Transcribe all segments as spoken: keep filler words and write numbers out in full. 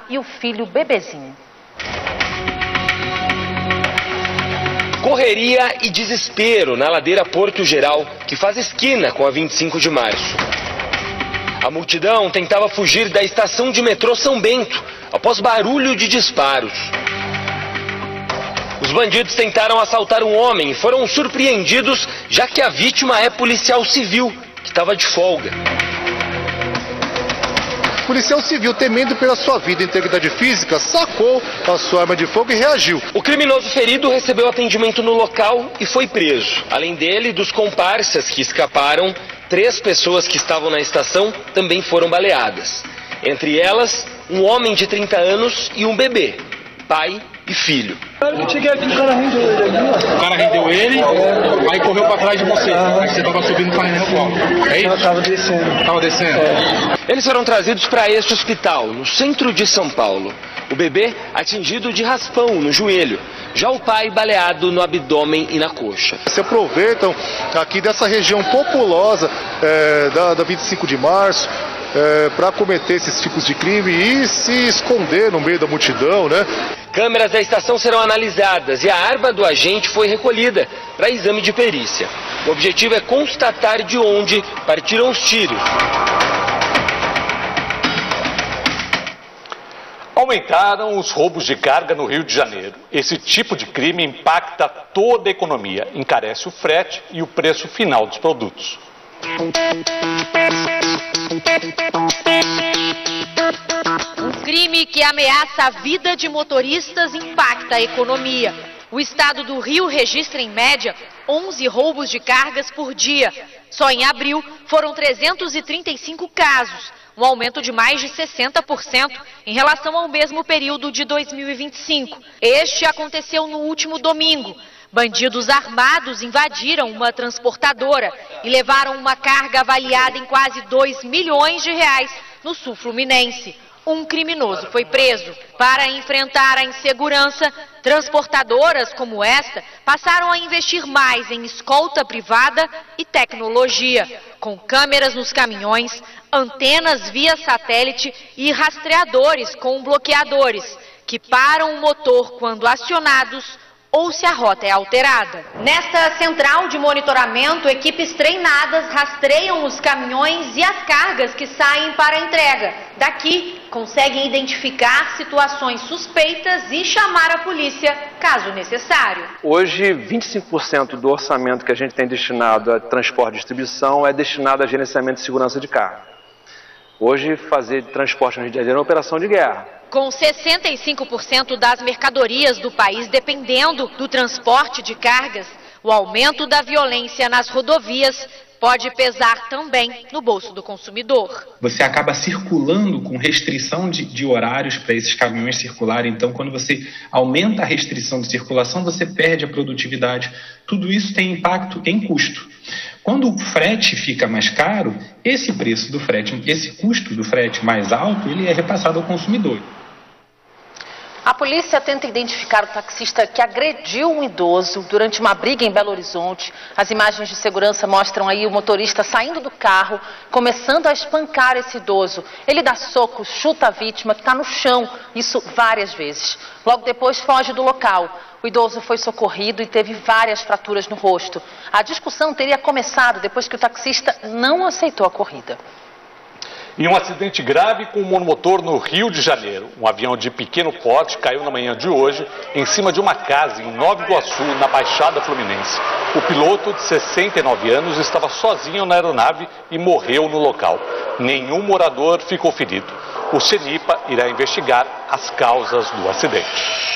e o filho bebezinho. Correria e desespero na ladeira Porto Geral, que faz esquina com a vinte e cinco de março. A multidão tentava fugir da estação de metrô São Bento, após barulho de disparos. Os bandidos tentaram assaltar um homem e foram surpreendidos, já que a vítima é policial civil, que estava de folga. O policial civil, temendo pela sua vida e integridade física, sacou a sua arma de fogo e reagiu. O criminoso ferido recebeu atendimento no local e foi preso. Além dele, dos comparsas que escaparam, três pessoas que estavam na estação também foram baleadas. Entre elas, um homem de trinta anos e um bebê, pai e filho. Eu cheguei aqui, o cara rendeu ele ali, ó. O cara rendeu ele, aí correu pra trás de você. Aí você tava subindo para o qual? É isso? Eu tava descendo. Tava descendo? É. Eles foram trazidos para este hospital, no centro de São Paulo. O bebê atingido de raspão no joelho. Já o pai baleado no abdômen e na coxa. Se aproveitam aqui dessa região populosa é, da, da vinte e cinco de março é, para cometer esses tipos de crime e se esconder no meio da multidão, né? Câmeras da estação serão analisadas e a arma do agente foi recolhida para exame de perícia. O objetivo é constatar de onde partiram os tiros. Aumentaram os roubos de carga no Rio de Janeiro. Esse tipo de crime impacta toda a economia, encarece o frete e o preço final dos produtos. Um crime que ameaça a vida de motoristas impacta a economia. O estado do Rio registra, em média, onze roubos de cargas por dia. Só em abril foram trezentos e trinta e cinco casos, um aumento de mais de sessenta por cento em relação ao mesmo período de dois mil e vinte e cinco. Este aconteceu no último domingo. Bandidos armados invadiram uma transportadora e levaram uma carga avaliada em quase dois milhões de reais no sul fluminense. Um criminoso foi preso. Para enfrentar a insegurança, transportadoras como esta passaram a investir mais em escolta privada e tecnologia, com câmeras nos caminhões, antenas via satélite e rastreadores com bloqueadores, que param o motor quando acionados ou se a rota é alterada. Nesta central de monitoramento, equipes treinadas rastreiam os caminhões e as cargas que saem para a entrega. Daqui, conseguem identificar situações suspeitas e chamar a polícia, caso necessário. Hoje, vinte e cinco por cento do orçamento que a gente tem destinado a transporte e distribuição é destinado a gerenciamento de segurança de carga. Hoje, fazer transporte no Rio de Janeiro é uma operação de guerra. Com sessenta e cinco por cento das mercadorias do país dependendo do transporte de cargas, o aumento da violência nas rodovias pode pesar também no bolso do consumidor. Você acaba circulando com restrição de, de horários para esses caminhões circularem. Então, quando você aumenta a restrição de circulação, você perde a produtividade. Tudo isso tem impacto em custo. Quando o frete fica mais caro, esse preço do frete, esse custo do frete mais alto, ele é repassado ao consumidor. A polícia tenta identificar o taxista que agrediu um idoso durante uma briga em Belo Horizonte. As imagens de segurança mostram aí o motorista saindo do carro, começando a espancar esse idoso. Ele dá socos, chuta a vítima que está no chão, isso várias vezes. Logo depois foge do local. O idoso foi socorrido e teve várias fraturas no rosto. A discussão teria começado depois que o taxista não aceitou a corrida. E um acidente grave com um monomotor no Rio de Janeiro. Um avião de pequeno porte caiu na manhã de hoje em cima de uma casa em Nova Iguaçu, na Baixada Fluminense. O piloto, de sessenta e nove anos, estava sozinho na aeronave e morreu no local. Nenhum morador ficou ferido. O CENIPA irá investigar as causas do acidente.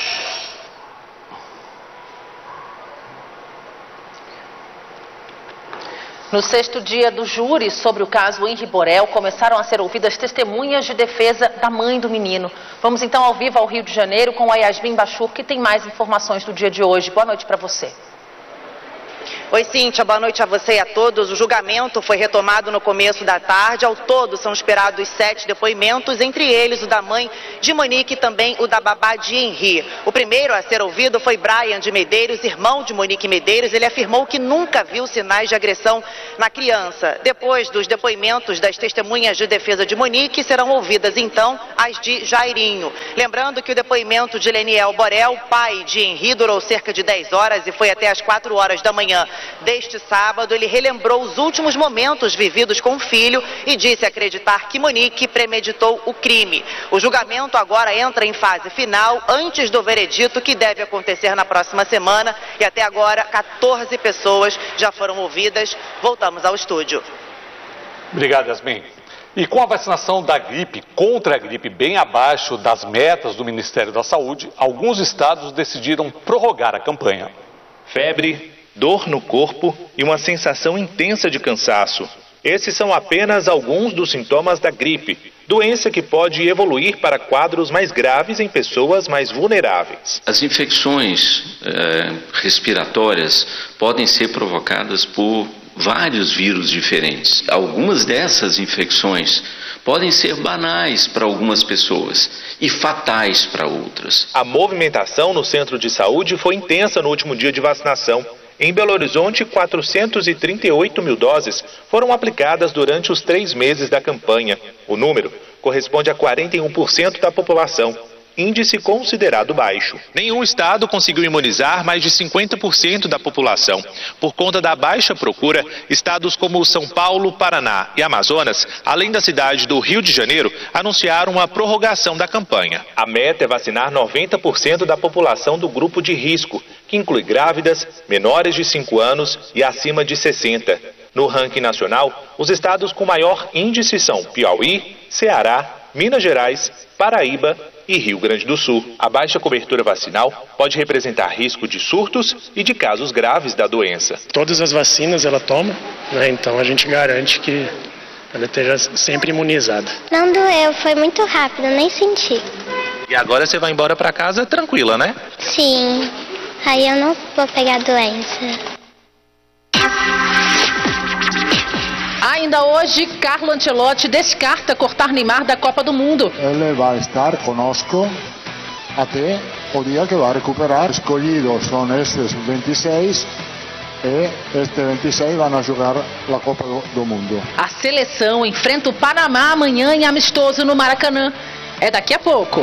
No sexto dia do júri sobre o caso Henri Borel, começaram a ser ouvidas testemunhas de defesa da mãe do menino. Vamos então ao vivo ao Rio de Janeiro com a Yasmin Bachur, que tem mais informações do dia de hoje. Boa noite para você. Oi, Cíntia, boa noite a você e a todos. O julgamento foi retomado no começo da tarde. Ao todo, são esperados sete depoimentos, entre eles o da mãe de Monique e também o da babá de Henri. O primeiro a ser ouvido foi Brian de Medeiros, irmão de Monique Medeiros. Ele afirmou que nunca viu sinais de agressão na criança. Depois dos depoimentos das testemunhas de defesa de Monique, serão ouvidas então as de Jairinho. Lembrando que o depoimento de Leniel Borel, pai de Henri, durou cerca de dez horas e foi até as quatro horas da manhã deste sábado. Ele relembrou os últimos momentos vividos com o filho e disse acreditar que Monique premeditou o crime. O julgamento agora entra em fase final, antes do veredito, que deve acontecer na próxima semana, e até agora quatorze pessoas já foram ouvidas. Voltamos ao estúdio. Obrigado, Yasmin. E com a vacinação da gripe contra a gripe bem abaixo das metas do Ministério da Saúde, alguns estados decidiram prorrogar a campanha. Febre, dor no corpo e uma sensação intensa de cansaço. Esses são apenas alguns dos sintomas da gripe, doença que pode evoluir para quadros mais graves em pessoas mais vulneráveis. As infecções eh, respiratórias podem ser provocadas por vários vírus diferentes. Algumas dessas infecções podem ser banais para algumas pessoas e fatais para outras. A movimentação no centro de saúde foi intensa no último dia de vacinação. Em Belo Horizonte, quatrocentos e trinta e oito mil doses foram aplicadas durante os três meses da campanha. O número corresponde a quarenta e um por cento da população, índice considerado baixo. Nenhum estado conseguiu imunizar mais de cinquenta por cento da população. Por conta da baixa procura, estados como São Paulo, Paraná e Amazonas, além da cidade do Rio de Janeiro, anunciaram a prorrogação da campanha. A meta é vacinar noventa por cento da população do grupo de risco, que inclui grávidas, menores de cinco anos e acima de sessenta. No ranking nacional, os estados com maior índice são Piauí, Ceará, Minas Gerais, Paraíba e Rio Grande do Sul. A baixa cobertura vacinal pode representar risco de surtos e de casos graves da doença. Todas as vacinas ela toma, né? Então a gente garante que ela esteja sempre imunizada. Não doeu, foi muito rápido, nem senti. E agora você vai embora para casa tranquila, né? Sim, aí eu não vou pegar doença. Ainda hoje, Carlo Ancelotti descarta cortar Neymar da Copa do Mundo. Ele vai estar conosco até o dia que vai recuperar. Escolhidos são estes vinte e seis e estes vinte e seis vão jogar a Copa do Mundo. A seleção enfrenta o Panamá amanhã em amistoso no Maracanã. É daqui a pouco.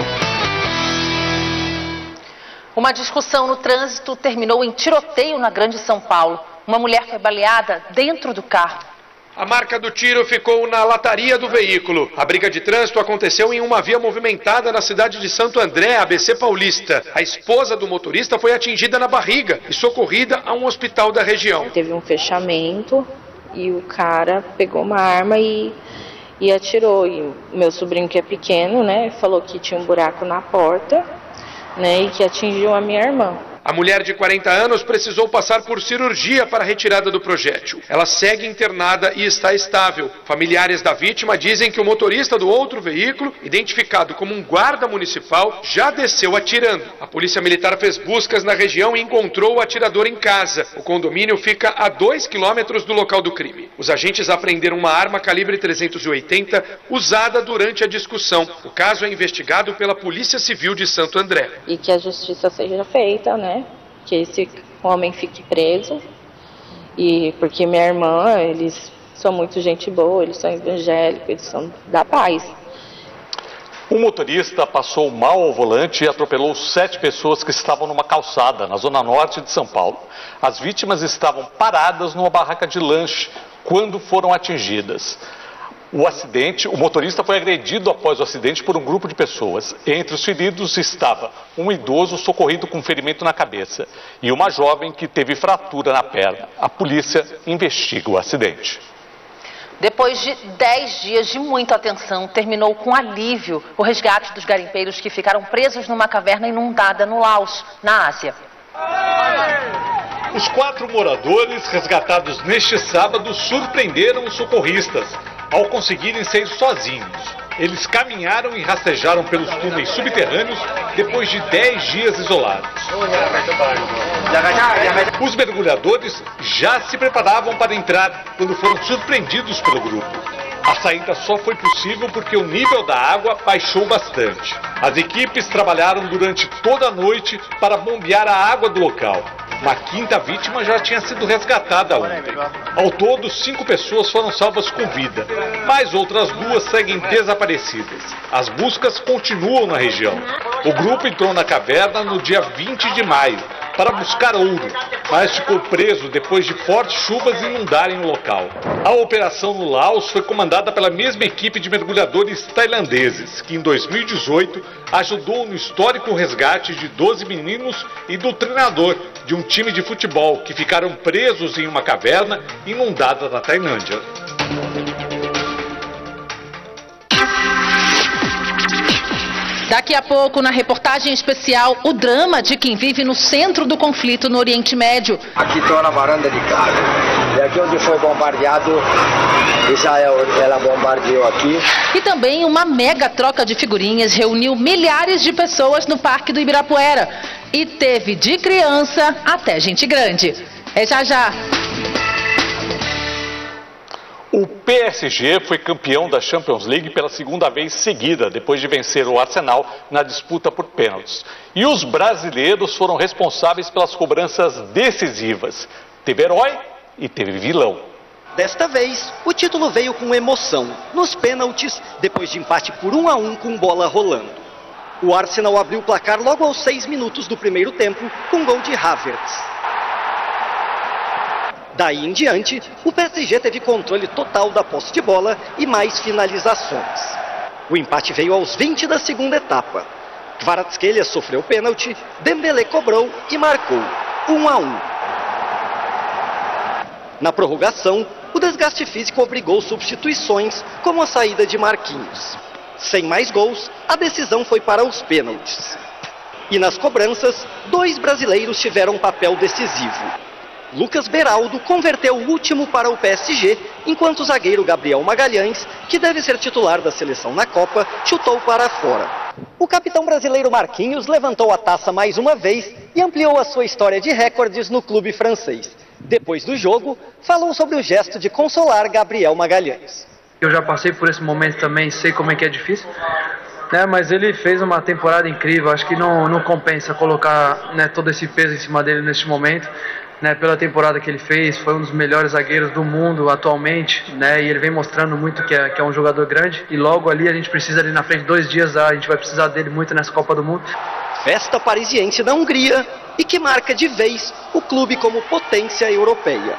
Uma discussão no trânsito terminou em tiroteio na Grande São Paulo. Uma mulher foi baleada dentro do carro. A marca do tiro ficou na lataria do veículo. A briga de trânsito aconteceu em uma via movimentada na cidade de Santo André, A B C Paulista. A esposa do motorista foi atingida na barriga e socorrida a um hospital da região. Teve um fechamento e o cara pegou uma arma e, e atirou. E o meu sobrinho, que é pequeno, né, falou que tinha um buraco na porta, né, e que atingiu a minha irmã. A mulher de quarenta anos precisou passar por cirurgia para a retirada do projétil. Ela segue internada e está estável. Familiares da vítima dizem que o motorista do outro veículo, identificado como um guarda municipal, já desceu atirando. A polícia militar fez buscas na região e encontrou o atirador em casa. O condomínio fica a dois quilômetros do local do crime. Os agentes apreenderam uma arma calibre trezentos e oitenta usada durante a discussão. O caso é investigado pela Polícia Civil de Santo André. E que a justiça seja feita, né? Que esse homem fique preso, e porque minha irmã, eles são muito gente boa, eles são evangélicos, eles são da paz. Um motorista passou mal ao volante e atropelou sete pessoas que estavam numa calçada, na zona norte de São Paulo. As vítimas estavam paradas numa barraca de lanche quando foram atingidas. O acidente, o motorista foi agredido após o acidente por um grupo de pessoas. Entre os feridos estava um idoso socorrido com ferimento na cabeça e uma jovem que teve fratura na perna. A polícia investiga o acidente. Depois de dez dias de muita atenção, terminou com alívio o resgate dos garimpeiros que ficaram presos numa caverna inundada no Laos, na Ásia. Os quatro moradores resgatados neste sábado surpreenderam os socorristas ao conseguirem sair sozinhos. Eles caminharam e rastejaram pelos túneis subterrâneos depois de dez dias isolados. Os mergulhadores já se preparavam para entrar quando foram surpreendidos pelo grupo. A saída só foi possível porque o nível da água baixou bastante. As equipes trabalharam durante toda a noite para bombear a água do local. Uma quinta vítima já tinha sido resgatada ontem. Ao todo, cinco pessoas foram salvas com vida, mas outras duas seguem desaparecidas. As buscas continuam na região. O grupo entrou na caverna no dia vinte de maio para buscar ouro, mas ficou preso depois de fortes chuvas inundarem o local. A operação no Laos foi comandada pela mesma equipe de mergulhadores tailandeses, que em dois mil e dezoito ajudou no histórico resgate de doze meninos e do treinador de um time de futebol que ficaram presos em uma caverna inundada na Tailândia. Daqui a pouco, na reportagem especial, o drama de quem vive no centro do conflito no Oriente Médio. Aqui estou na varanda de casa. E aqui onde foi bombardeado, Israel, ela bombardeou aqui. E também uma mega troca de figurinhas reuniu milhares de pessoas no Parque do Ibirapuera. E teve de criança até gente grande. É já já. O P S G foi campeão da Champions League pela segunda vez seguida, depois de vencer o Arsenal na disputa por pênaltis. E os brasileiros foram responsáveis pelas cobranças decisivas. Teve herói e teve vilão. Desta vez, o título veio com emoção, nos pênaltis, depois de empate por um a um com bola rolando. O Arsenal abriu o placar logo aos seis minutos do primeiro tempo, com gol de Havertz. Daí em diante, o P S G teve controle total da posse de bola e mais finalizações. O empate veio aos vinte da segunda etapa. Kvaratskhelia sofreu pênalti, Dembélé cobrou e marcou um a um. Na prorrogação, o desgaste físico obrigou substituições, como a saída de Marquinhos. Sem mais gols, a decisão foi para os pênaltis. E nas cobranças, dois brasileiros tiveram um papel decisivo. Lucas Beraldo converteu o último para o P S G, enquanto o zagueiro Gabriel Magalhães, que deve ser titular da seleção na Copa, chutou para fora. O capitão brasileiro Marquinhos levantou a taça mais uma vez e ampliou a sua história de recordes no clube francês. Depois do jogo, falou sobre o gesto de consolar Gabriel Magalhães. Eu já passei por esse momento também, sei como é que é difícil, né, mas ele fez uma temporada incrível, acho que não, não compensa colocar, né, todo esse peso em cima dele neste momento. Né, pela temporada que ele fez, foi um dos melhores zagueiros do mundo atualmente, né, e ele vem mostrando muito que é, que é um jogador grande, e logo ali a gente precisa ali na frente, dois dias a gente vai precisar dele muito nessa Copa do Mundo. Festa parisiense na Hungria e que marca de vez o clube como potência europeia.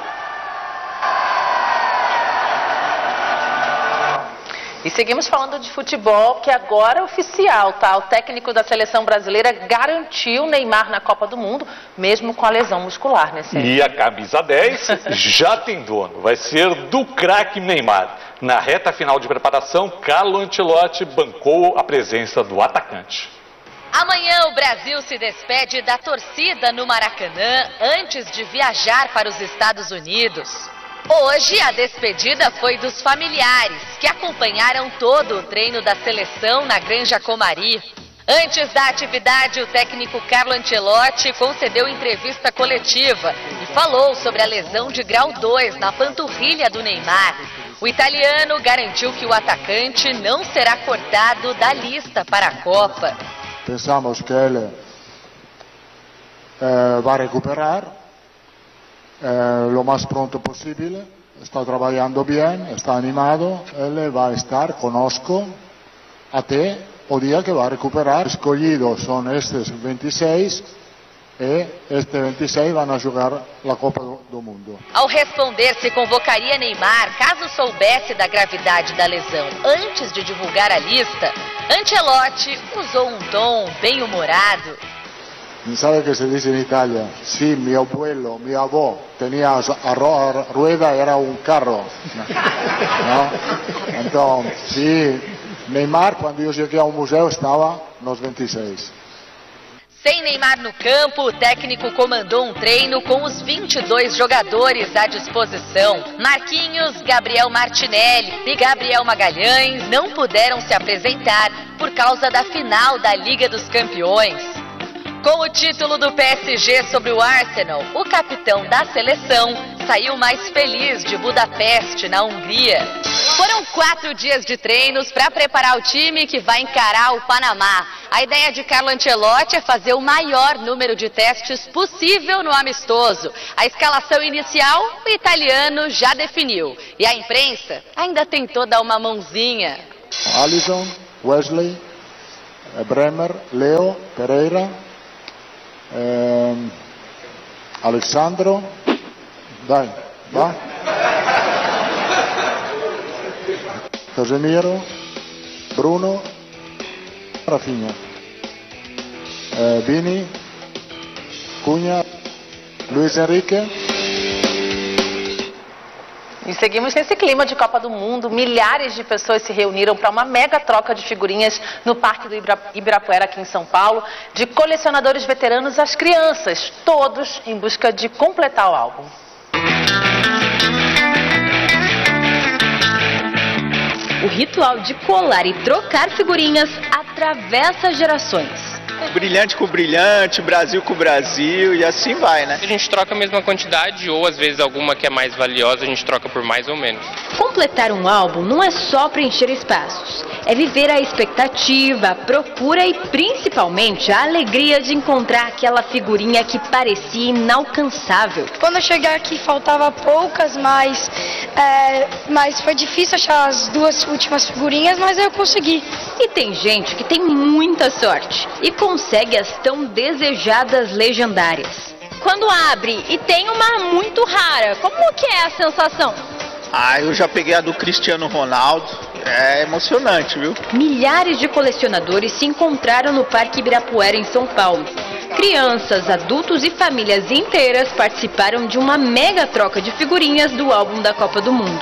E seguimos falando de futebol, que agora é oficial, tá? O técnico da seleção brasileira garantiu Neymar na Copa do Mundo, mesmo com a lesão muscular, né, Sérgio? E a camisa dez já tem dono, vai ser do craque Neymar. Na reta final de preparação, Carlo Ancelotti bancou a presença do atacante. Amanhã o Brasil se despede da torcida no Maracanã antes de viajar para os Estados Unidos. Hoje, a despedida foi dos familiares, que acompanharam todo o treino da seleção na Granja Comari. Antes da atividade, o técnico Carlo Ancelotti concedeu entrevista coletiva e falou sobre a lesão de grau dois na panturrilha do Neymar. O italiano garantiu que o atacante não será cortado da lista para a Copa. Pensamos que ele eh, vai recuperar. Eh, lo más pronto posible, está trabajando bien, está animado, él va a estar, conozco, até o día que va a recuperar. Escolhidos son estes veintiséis e este veintiséis van a jogar a Copa do, do Mundo. Ao responder se convocaria Neymar caso soubesse da gravidade da lesão antes de divulgar a lista, Ancelotti usou um tom bem humorado. ¿Sabe que se dice en Italia? Sí, mi abuelo, mi avó tenía a rueda, era un carro, ¿no? Entonces, sí, Neymar, cuando yo llegué a un museo, estaba nos veintiséis. Sem Neymar no campo, o técnico comandou um treino com os vinte e dois jogadores à disposição. Marquinhos, Gabriel Martinelli e Gabriel Magalhães não puderam se apresentar por causa da final da Liga dos Campeões. Com o título do P S G sobre o Arsenal, o capitão da seleção saiu mais feliz de Budapeste, na Hungria. Foram quatro dias de treinos para preparar o time que vai encarar o Panamá. A ideia de Carlo Ancelotti é fazer o maior número de testes possível no amistoso. A escalação inicial, o italiano já definiu. E a imprensa ainda tentou dar uma mãozinha. Alisson, Wesley, Bremer, Leo, Pereira, eh, Alessandro, dai, va? Casemiro, Bruno, Rafinha, eh, Vini, Cunha, Luiz Henrique. E seguimos nesse clima de Copa do Mundo. Milhares de pessoas se reuniram para uma mega troca de figurinhas no Parque do Ibirapuera, aqui em São Paulo, de colecionadores veteranos às crianças, todos em busca de completar o álbum. O ritual de colar e trocar figurinhas atravessa gerações. Brilhante com brilhante, Brasil com Brasil e assim vai, né? A gente troca a mesma quantidade ou às vezes alguma que é mais valiosa a gente troca por mais ou menos. Completar um álbum não é só preencher espaços, é viver a expectativa, a procura e principalmente a alegria de encontrar aquela figurinha que parecia inalcançável. Quando eu cheguei aqui faltava poucas, mas, é, mas foi difícil achar as duas últimas figurinhas, mas eu consegui. E tem gente que tem muita sorte e consegue as tão desejadas legendárias. Quando abre e tem uma muito rara, como que é a sensação? Ah, eu já peguei a do Cristiano Ronaldo, é emocionante, viu? Milhares de colecionadores se encontraram no Parque Ibirapuera, em São Paulo. Crianças, adultos e famílias inteiras participaram de uma mega troca de figurinhas do álbum da Copa do Mundo.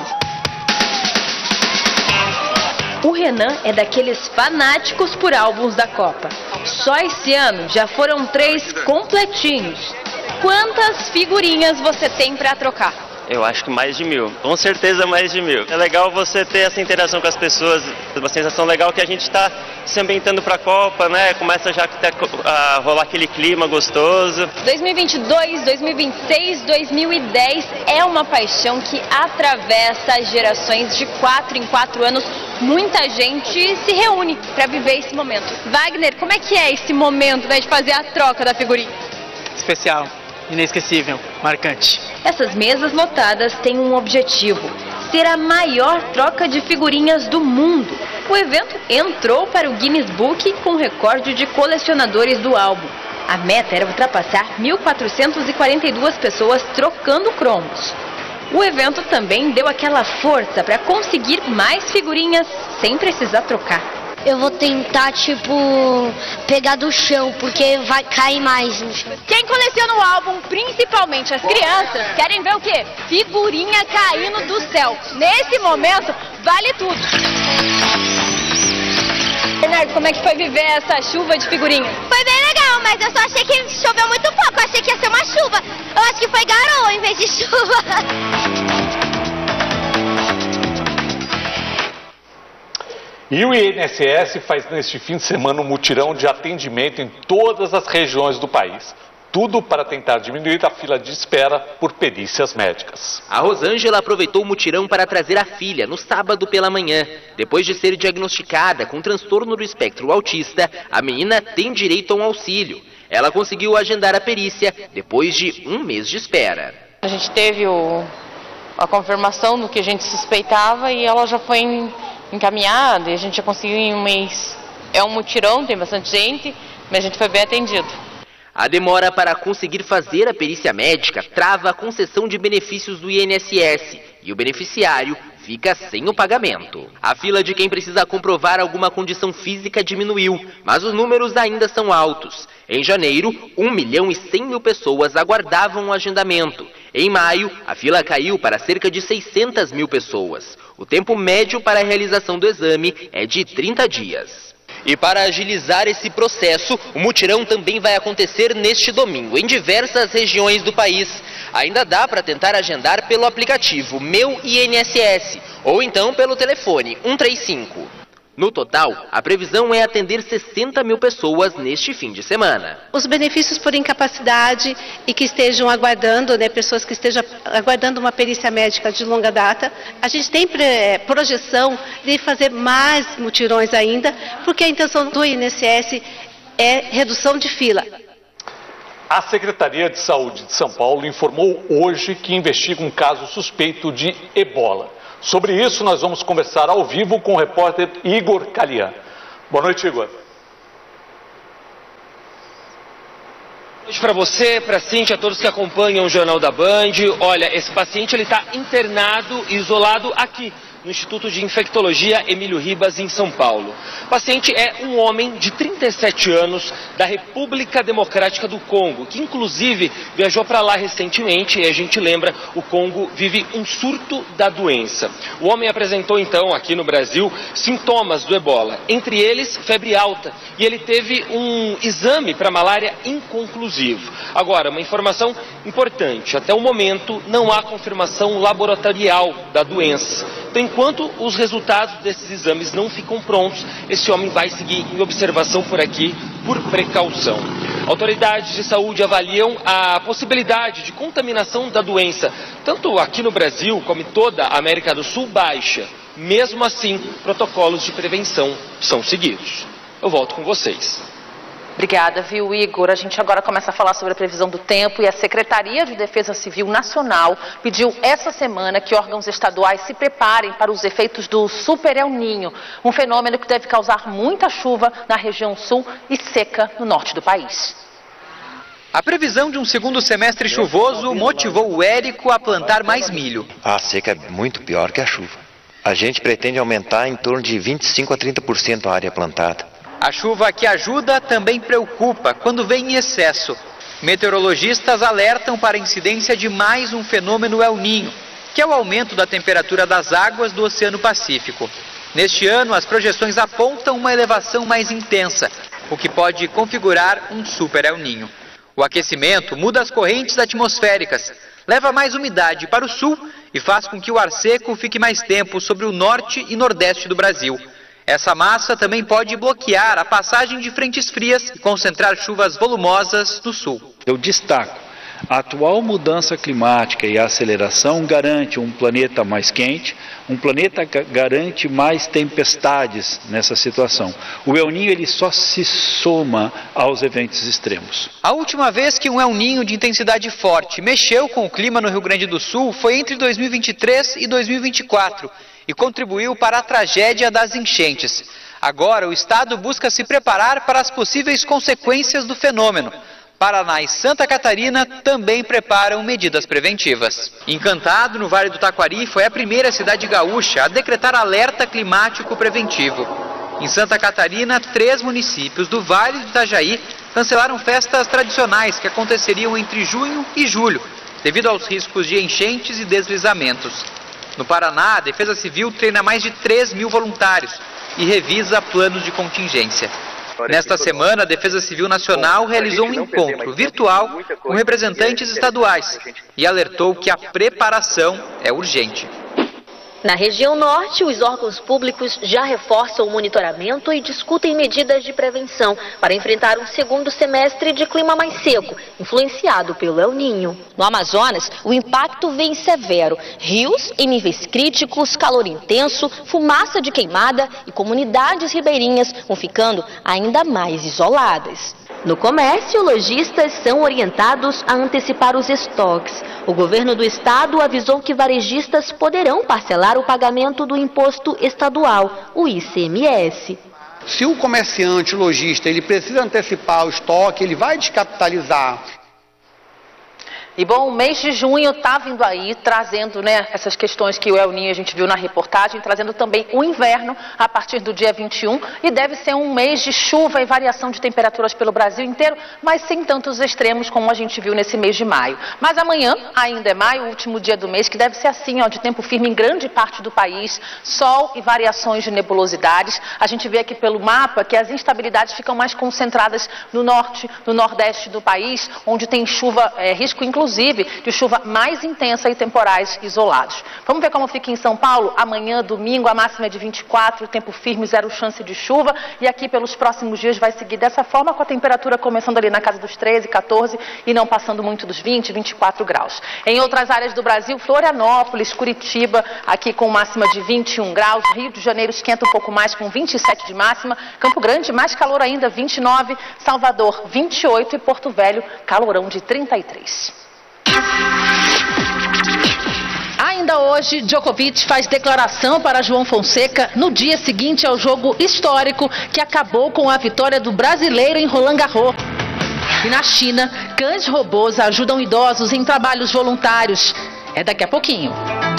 O Renan é daqueles fanáticos por álbuns da Copa. Só esse ano já foram três completinhos. Quantas figurinhas você tem para trocar? Eu acho que mais de mil, com certeza mais de mil. É legal você ter essa interação com as pessoas, uma sensação legal que a gente está se ambientando para a Copa, né? Começa já a rolar aquele clima gostoso. dois mil e vinte e dois, dois mil e vinte e seis, dois mil e dez é uma paixão que atravessa as gerações. De quatro em quatro anos, muita gente se reúne para viver esse momento. Wagner, como é que é esse momento, né, de fazer a troca da figurinha? Especial, inesquecível, marcante. Essas mesas lotadas têm um objetivo: ser a maior troca de figurinhas do mundo. O evento entrou para o Guinness Book com recorde de colecionadores do álbum. A meta era ultrapassar mil quatrocentas e quarenta e duas pessoas trocando cromos. O evento também deu aquela força para conseguir mais figurinhas sem precisar trocar. Eu vou tentar, tipo, pegar do chão, porque vai cair mais no chão. Quem coleciona o álbum, principalmente as crianças, querem ver o quê? Figurinha caindo do céu. Nesse momento, vale tudo. Bernardo, como é que foi viver essa chuva de figurinhas? Foi bem legal, mas eu só achei que choveu muito pouco. Eu achei que ia ser uma chuva. Eu acho que foi garoa em vez de chuva. E o I N S S faz neste fim de semana um mutirão de atendimento em todas as regiões do país. Tudo para tentar diminuir a fila de espera por perícias médicas. A Rosângela aproveitou o mutirão para trazer a filha no sábado pela manhã. Depois de ser diagnosticada com transtorno do espectro autista, a menina tem direito a um auxílio. Ela conseguiu agendar a perícia depois de um mês de espera. A gente teve o, a confirmação do que a gente suspeitava e ela já foi em... encaminhada e a gente já conseguiu em um mês. É um mutirão, tem bastante gente, mas a gente foi bem atendido. A demora para conseguir fazer a perícia médica trava a concessão de benefícios do I N S S e o beneficiário fica sem o pagamento. A fila de quem precisa comprovar alguma condição física diminuiu, mas os números ainda são altos. Em janeiro, um milhão e cem mil pessoas aguardavam o agendamento. Em maio, a fila caiu para cerca de seiscentas mil pessoas. O tempo médio para a realização do exame é de trinta dias. E para agilizar esse processo, o mutirão também vai acontecer neste domingo, em diversas regiões do país. Ainda dá para tentar agendar pelo aplicativo Meu I N S S ou então pelo telefone um três cinco. No total, a previsão é atender sessenta mil pessoas neste fim de semana. Os benefícios por incapacidade e que estejam aguardando, né, pessoas que estejam aguardando uma perícia médica de longa data, a gente tem projeção de fazer mais mutirões ainda, porque a intenção do I N S S é redução de fila. A Secretaria de Saúde de São Paulo informou hoje que investiga um caso suspeito de ebola. Sobre isso, nós vamos conversar ao vivo com o repórter Igor Calian. Boa noite, Igor. Boa noite para você, para a Cíntia, a todos que acompanham o Jornal da Band. Olha, esse paciente ele está internado e isolado aqui no Instituto de Infectologia Emílio Ribas, em São Paulo. O paciente é um homem de trinta e sete anos da República Democrática do Congo, que inclusive viajou para lá recentemente e a gente lembra, o Congo vive um surto da doença. O homem apresentou então aqui no Brasil sintomas do ebola, entre eles febre alta, e ele teve um exame para malária inconclusivo. Agora, uma informação importante, até o momento não há confirmação laboratorial da doença. Então, enquanto os resultados desses exames não ficam prontos, esse homem vai seguir em observação por aqui, por precaução. Autoridades de saúde avaliam a possibilidade de contaminação da doença, tanto aqui no Brasil como em toda a América do Sul baixa. Mesmo assim, protocolos de prevenção são seguidos. Eu volto com vocês. Obrigada, viu, Igor? A gente agora começa a falar sobre a previsão do tempo e a Secretaria de Defesa Civil Nacional pediu essa semana que órgãos estaduais se preparem para os efeitos do Super El Niño, um fenômeno que deve causar muita chuva na região sul e seca no norte do país. A previsão de um segundo semestre chuvoso motivou o Érico a plantar mais milho. A seca é muito pior que a chuva. A gente pretende aumentar em torno de vinte e cinco a trinta por cento a área plantada. A chuva que ajuda também preocupa quando vem em excesso. Meteorologistas alertam para a incidência de mais um fenômeno El Niño, que é o aumento da temperatura das águas do Oceano Pacífico. Neste ano, as projeções apontam uma elevação mais intensa, o que pode configurar um Super El Niño. O aquecimento muda as correntes atmosféricas, leva mais umidade para o sul e faz com que o ar seco fique mais tempo sobre o norte e nordeste do Brasil. Essa massa também pode bloquear a passagem de frentes frias e concentrar chuvas volumosas no sul. Eu destaco, a atual mudança climática e a aceleração garante um planeta mais quente, um planeta garante mais tempestades nessa situação. O El Niño ele só se soma aos eventos extremos. A última vez que um El Niño de intensidade forte mexeu com o clima no Rio Grande do Sul foi entre dois mil e vinte e três e dois mil e vinte e quatro. E contribuiu para a tragédia das enchentes. Agora, o Estado busca se preparar para as possíveis consequências do fenômeno. Paraná e Santa Catarina também preparam medidas preventivas. Encantado, no Vale do Taquari, foi a primeira cidade gaúcha a decretar alerta climático preventivo. Em Santa Catarina, três municípios do Vale do Itajaí cancelaram festas tradicionais que aconteceriam entre junho e julho, devido aos riscos de enchentes e deslizamentos. No Paraná, a Defesa Civil treina mais de três mil voluntários e revisa planos de contingência. Nesta semana, a Defesa Civil Nacional realizou um encontro virtual com representantes estaduais e alertou que a preparação é urgente. Na região norte, os órgãos públicos já reforçam o monitoramento e discutem medidas de prevenção para enfrentar um segundo semestre de clima mais seco, influenciado pelo El Niño. No Amazonas, o impacto vem severo. Rios em níveis críticos, calor intenso, fumaça de queimada e comunidades ribeirinhas vão ficando ainda mais isoladas. No comércio, lojistas são orientados a antecipar os estoques. O governo do estado avisou que varejistas poderão parcelar o pagamento do imposto estadual, o I C M S. Se o comerciante, o lojista, ele precisa antecipar o estoque, ele vai descapitalizar. E bom, o mês de junho está vindo aí, trazendo, né, essas questões que o El Niño a gente viu na reportagem, trazendo também o inverno a partir do dia vinte e um, e deve ser um mês de chuva e variação de temperaturas pelo Brasil inteiro, mas sem tantos extremos como a gente viu nesse mês de maio. Mas amanhã ainda é maio, o último dia do mês, que deve ser assim, ó, de tempo firme em grande parte do país, sol e variações de nebulosidades. A gente vê aqui pelo mapa que as instabilidades ficam mais concentradas no norte, no nordeste do país, onde tem chuva, é, risco inclusive de chuva mais intensa e temporais isolados. Vamos ver como fica em São Paulo? Amanhã, domingo, a máxima é de vinte e quatro, tempo firme, zero chance de chuva. E aqui pelos próximos dias vai seguir dessa forma, com a temperatura começando ali na casa dos treze, quatorze e não passando muito dos vinte, vinte e quatro graus. Em outras áreas do Brasil, Florianópolis, Curitiba, aqui com máxima de vinte e um graus. Rio de Janeiro esquenta um pouco mais, com vinte e sete de máxima. Campo Grande, mais calor ainda, vinte e nove. Salvador, vinte e oito. E Porto Velho, calorão de trinta e três. Ainda hoje, Djokovic faz declaração para João Fonseca no dia seguinte ao jogo histórico que acabou com a vitória do brasileiro em Roland Garros. E na China, cães robôs ajudam idosos em trabalhos voluntários. É daqui a pouquinho.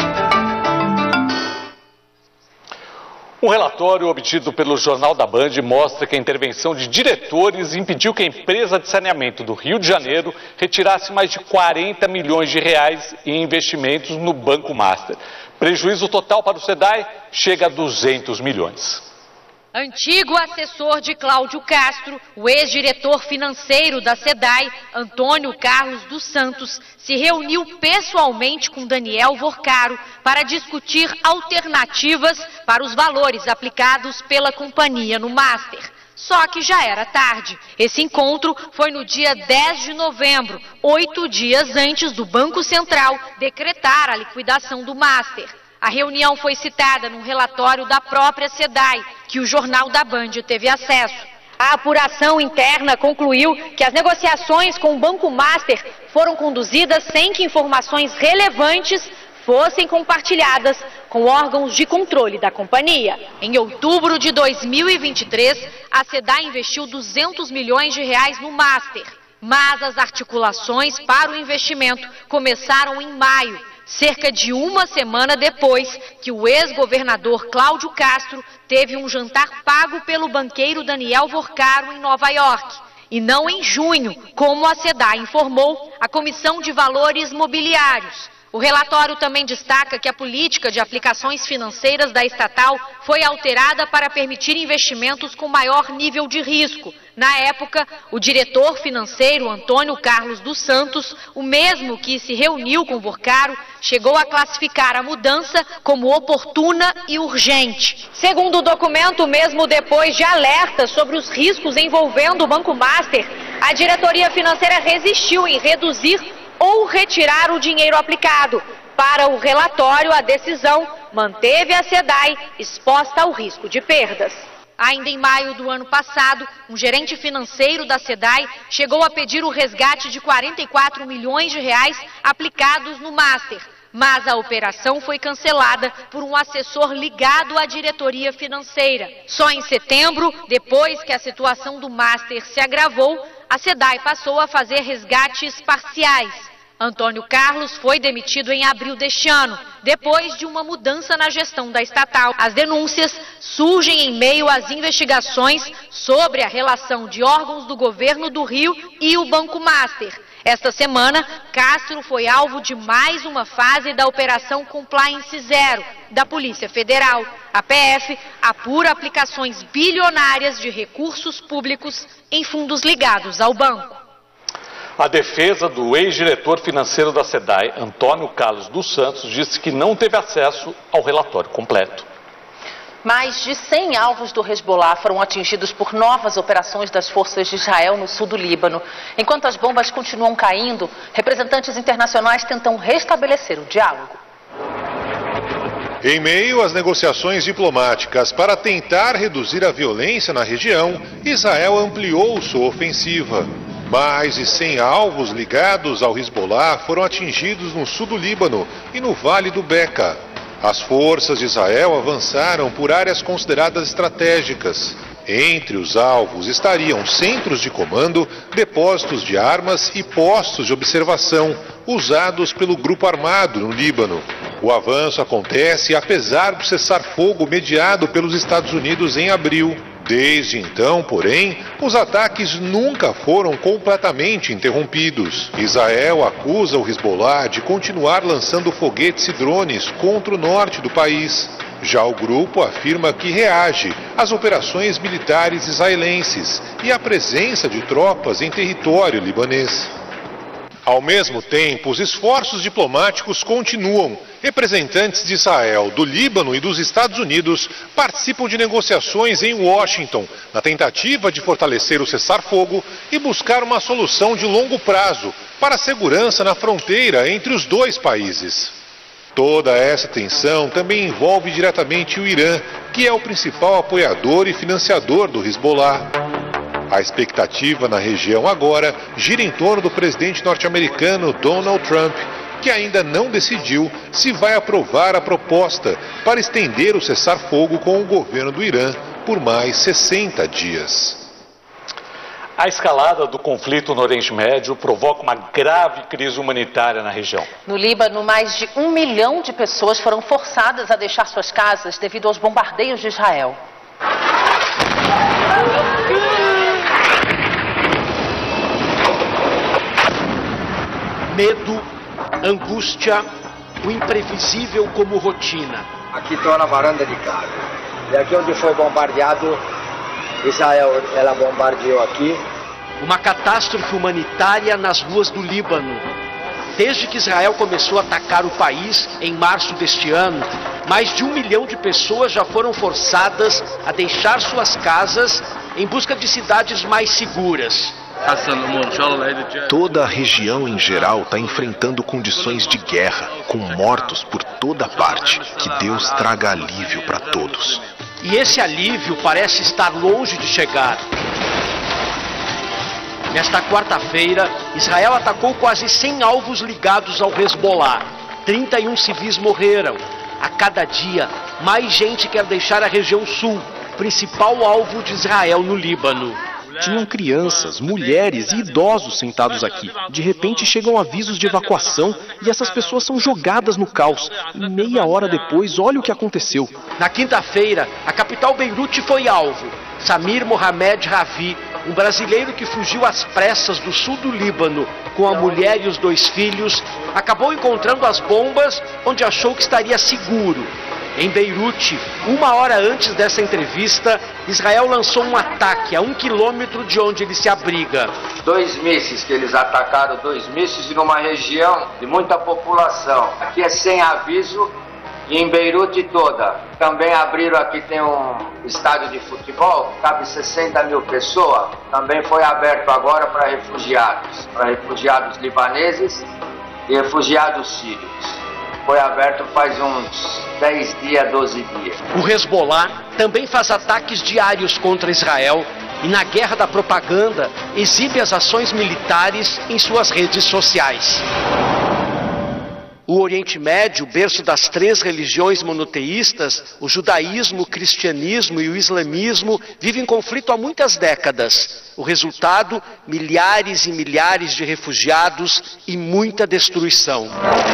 Um relatório obtido pelo Jornal da Band mostra que a intervenção de diretores impediu que a empresa de saneamento do Rio de Janeiro retirasse mais de quarenta milhões de reais em investimentos no Banco Master. Prejuízo total para o SEDAI chega a duzentos milhões. Antigo assessor de Cláudio Castro, o ex-diretor financeiro da SEDAI, Antônio Carlos dos Santos, se reuniu pessoalmente com Daniel Vorcaro para discutir alternativas para os valores aplicados pela companhia no Master. Só que já era tarde. Esse encontro foi no dia dez de novembro, oito dias antes do Banco Central decretar a liquidação do Master. A reunião foi citada num relatório da própria SEDAI, que o Jornal da Band teve acesso. A apuração interna concluiu que as negociações com o Banco Master foram conduzidas sem que informações relevantes fossem compartilhadas com órgãos de controle da companhia. Em outubro de dois mil e vinte e três, a SEDAI investiu duzentos milhões de reais no Master, mas as articulações para o investimento começaram em maio, cerca de uma semana depois que o ex-governador Cláudio Castro teve um jantar pago pelo banqueiro Daniel Vorcaro em Nova York. E não em junho, como a SEDAI informou a Comissão de Valores Mobiliários. O relatório também destaca que a política de aplicações financeiras da estatal foi alterada para permitir investimentos com maior nível de risco. Na época, o diretor financeiro Antônio Carlos dos Santos, o mesmo que se reuniu com Vorcaro, chegou a classificar a mudança como oportuna e urgente. Segundo o documento, mesmo depois de alertas sobre os riscos envolvendo o Banco Master, a diretoria financeira resistiu em reduzir ou retirar o dinheiro aplicado. Para o relatório, a decisão manteve a SEDAI exposta ao risco de perdas. Ainda em maio do ano passado, um gerente financeiro da SEDAI chegou a pedir o resgate de quarenta e quatro milhões de reais aplicados no Master, mas a operação foi cancelada por um assessor ligado à diretoria financeira. Só em setembro, depois que a situação do Master se agravou, a SEDAI passou a fazer resgates parciais. Antônio Carlos foi demitido em abril deste ano, depois de uma mudança na gestão da estatal. As denúncias surgem em meio às investigações sobre a relação de órgãos do governo do Rio e o Banco Master. Esta semana, Castro foi alvo de mais uma fase da Operação Compliance Zero da Polícia Federal. A P F apura aplicações bilionárias de recursos públicos em fundos ligados ao banco. A defesa do ex-diretor financeiro da SEDAI, Antônio Carlos dos Santos, disse que não teve acesso ao relatório completo. Mais de cem alvos do Hezbollah foram atingidos por novas operações das forças de Israel no sul do Líbano. Enquanto as bombas continuam caindo, representantes internacionais tentam restabelecer o diálogo. Em meio às negociações diplomáticas para tentar reduzir a violência na região, Israel ampliou sua ofensiva. Mais de cem alvos ligados ao Hezbollah foram atingidos no sul do Líbano e no Vale do Beca. As forças de Israel avançaram por áreas consideradas estratégicas. Entre os alvos estariam centros de comando, depósitos de armas e postos de observação usados pelo grupo armado no Líbano. O avanço acontece apesar do cessar-fogo mediado pelos Estados Unidos em abril. Desde então, porém, os ataques nunca foram completamente interrompidos. Israel acusa o Hezbollah de continuar lançando foguetes e drones contra o norte do país. Já o grupo afirma que reage às operações militares israelenses e à presença de tropas em território libanês. Ao mesmo tempo, os esforços diplomáticos continuam. Representantes de Israel, do Líbano e dos Estados Unidos participam de negociações em Washington, na tentativa de fortalecer o cessar-fogo e buscar uma solução de longo prazo para a segurança na fronteira entre os dois países. Toda essa tensão também envolve diretamente o Irã, que é o principal apoiador e financiador do Hezbollah. A expectativa na região agora gira em torno do presidente norte-americano Donald Trump, que ainda não decidiu se vai aprovar a proposta para estender o cessar-fogo com o governo do Irã por mais sessenta dias. A escalada do conflito no Oriente Médio provoca uma grave crise humanitária na região. No Líbano, mais de um milhão de pessoas foram forçadas a deixar suas casas devido aos bombardeios de Israel. Medo, angústia, o imprevisível como rotina. Aqui estou na varanda de casa. E aqui onde foi bombardeado, Israel, ela bombardeou aqui. Uma catástrofe humanitária nas ruas do Líbano. Desde que Israel começou a atacar o país, em março deste ano, mais de um milhão de pessoas já foram forçadas a deixar suas casas em busca de cidades mais seguras. Toda a região em geral está enfrentando condições de guerra, com mortos por toda parte. Que Deus traga alívio para todos. E esse alívio parece estar longe de chegar. Nesta quarta-feira, Israel atacou quase cem alvos ligados ao Hezbollah. trinta e um civis morreram. A cada dia, mais gente quer deixar a região sul, principal alvo de Israel no Líbano. Tinham crianças, mulheres e idosos sentados aqui. De repente chegam avisos de evacuação e essas pessoas são jogadas no caos. E meia hora depois, olha o que aconteceu. Na quinta-feira, a capital Beirute foi alvo. Samir Mohamed Ravi, um brasileiro que fugiu às pressas do sul do Líbano com a mulher e os dois filhos, acabou encontrando as bombas onde achou que estaria seguro. Em Beirute, uma hora antes dessa entrevista, Israel lançou um ataque a um quilômetro de onde ele se abriga. Dois mísseis que eles atacaram, dois mísseis numa região de muita população. Aqui é sem aviso e em Beirute toda. Também abriram aqui, tem um estádio de futebol, cabe sessenta mil pessoas. Também foi aberto agora para refugiados, para refugiados libaneses e refugiados sírios. Foi aberto faz uns dez dias, doze dias. O Hezbollah também faz ataques diários contra Israel e, na guerra da propaganda, exibe as ações militares em suas redes sociais. O Oriente Médio, berço das três religiões monoteístas, o judaísmo, o cristianismo e o islamismo, vive em conflito há muitas décadas. O resultado, milhares e milhares de refugiados e muita destruição.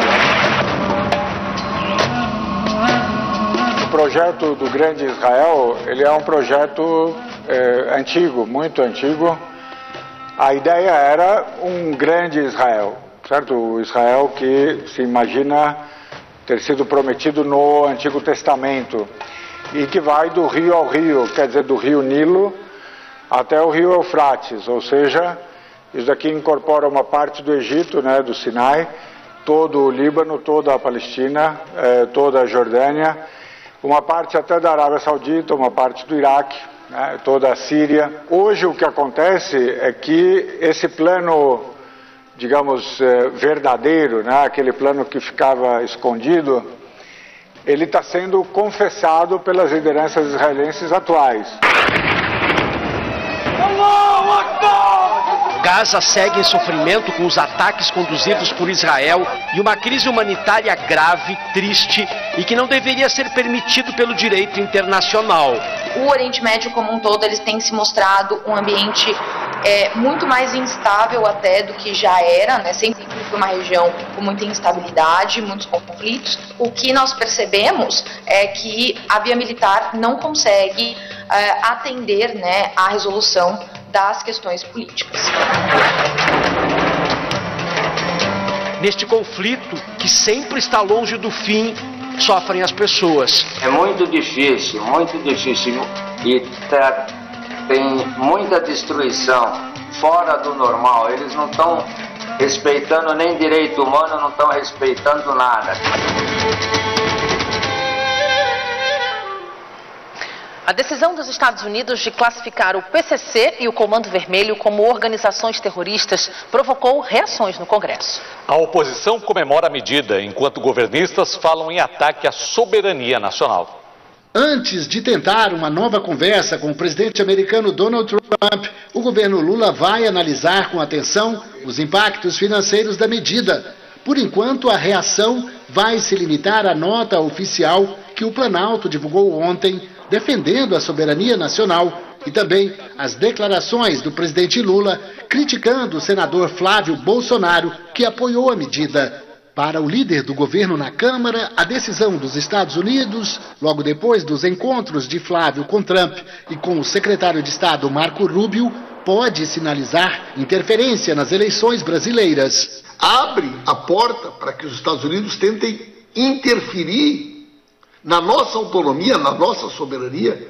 O projeto do Grande Israel, ele é um projeto é, antigo, muito antigo. A ideia era um grande Israel, certo? O Israel que se imagina ter sido prometido no Antigo Testamento e que vai do rio ao rio, quer dizer, do rio Nilo até o rio Eufrates, ou seja, isso daqui incorpora uma parte do Egito, né, do Sinai, todo o Líbano, toda a Palestina, é, toda a Jordânia, uma parte até da Arábia Saudita, uma parte do Iraque, né, toda a Síria. Hoje o que acontece é que esse plano, digamos, verdadeiro, né, aquele plano que ficava escondido, ele está sendo confessado pelas lideranças israelenses atuais. Allahu Akbar! Gaza segue em sofrimento com os ataques conduzidos por Israel e uma crise humanitária grave, triste e que não deveria ser permitido pelo direito internacional. O Oriente Médio como um todo, eles têm se mostrado um ambiente é, muito mais instável até do que já era, né? Sempre foi uma região com muita instabilidade, muitos conflitos. O que nós percebemos é que a via militar não consegue é, atender, né, à resolução das questões políticas. Neste conflito, que sempre está longe do fim, sofrem as pessoas. É muito difícil, muito difícil. E tá, tem muita destruição fora do normal. Eles não estão respeitando nem direito humano, não estão respeitando nada. A decisão dos Estados Unidos de classificar o P C C e o Comando Vermelho como organizações terroristas provocou reações no Congresso. A oposição comemora a medida, enquanto governistas falam em ataque à soberania nacional. Antes de tentar uma nova conversa com o presidente americano Donald Trump, o governo Lula vai analisar com atenção os impactos financeiros da medida. Por enquanto, a reação vai se limitar à nota oficial que o Planalto divulgou ontem, defendendo a soberania nacional, e também as declarações do presidente Lula criticando o senador Flávio Bolsonaro, que apoiou a medida. Para o líder do governo na Câmara, a decisão dos Estados Unidos, logo depois dos encontros de Flávio com Trump e com o secretário de Estado Marco Rubio, pode sinalizar interferência nas eleições brasileiras. Abre a porta para que os Estados Unidos tentem interferir na nossa autonomia, na nossa soberania,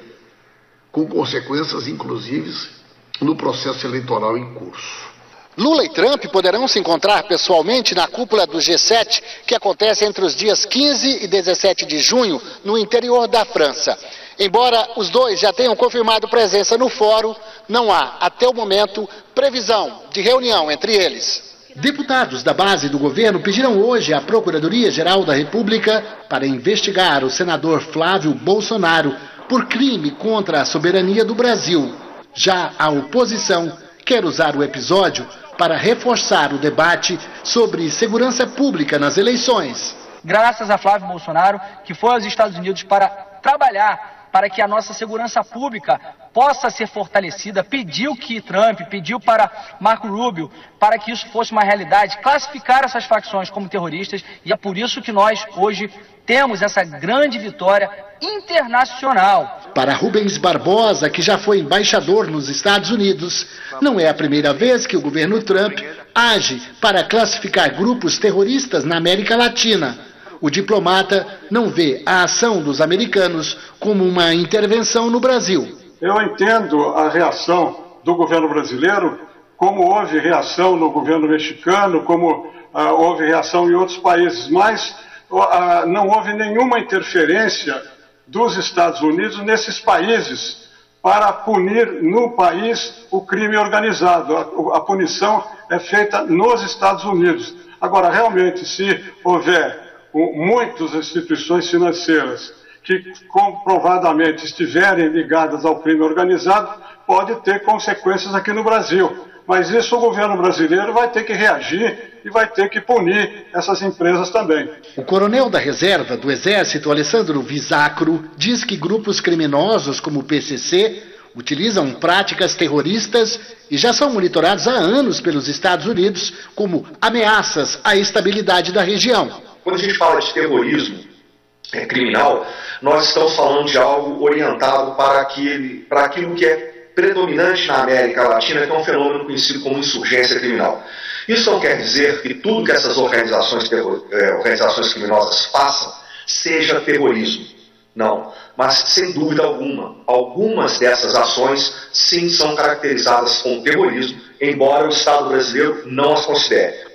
com consequências, inclusive, no processo eleitoral em curso. Lula e Trump poderão se encontrar pessoalmente na cúpula do G sete, que acontece entre os dias quinze e dezessete de junho, no interior da França. Embora os dois já tenham confirmado presença no fórum, não há, até o momento, previsão de reunião entre eles. Deputados da base do governo pediram hoje à Procuradoria-Geral da República para investigar o senador Flávio Bolsonaro por crime contra a soberania do Brasil. Já a oposição quer usar o episódio para reforçar o debate sobre segurança pública nas eleições. Graças a Flávio Bolsonaro, que foi aos Estados Unidos para trabalhar para que a nossa segurança pública possa ser fortalecida, pediu que Trump, pediu para Marco Rubio, para que isso fosse uma realidade, classificar essas facções como terroristas, e é por isso que nós hoje temos essa grande vitória internacional. Para Rubens Barbosa, que já foi embaixador nos Estados Unidos, não é a primeira vez que o governo Trump age para classificar grupos terroristas na América Latina. O diplomata não vê a ação dos americanos como uma intervenção no Brasil. Eu entendo a reação do governo brasileiro, como houve reação no governo mexicano, como ah, houve reação em outros países, mas ah, não houve nenhuma interferência dos Estados Unidos nesses países para punir no país o crime organizado. A, a punição é feita nos Estados Unidos. Agora, realmente, se houver muitas instituições financeiras que comprovadamente estiverem ligadas ao crime organizado, pode ter consequências aqui no Brasil. Mas isso o governo brasileiro vai ter que reagir e vai ter que punir essas empresas também. O coronel da reserva do Exército, Alessandro Visacro, diz que grupos criminosos como o P C C utilizam práticas terroristas e já são monitorados há anos pelos Estados Unidos como ameaças à estabilidade da região. Quando a gente fala de terrorismo é, criminal, nós estamos falando de algo orientado para, aquele, para aquilo que é predominante na América Latina, que é um fenômeno conhecido como insurgência criminal. Isso não quer dizer que tudo que essas organizações, terror, é, organizações criminosas façam seja terrorismo. Não, mas sem dúvida alguma, algumas dessas ações sim são caracterizadas como terrorismo, embora o Estado brasileiro não as considere.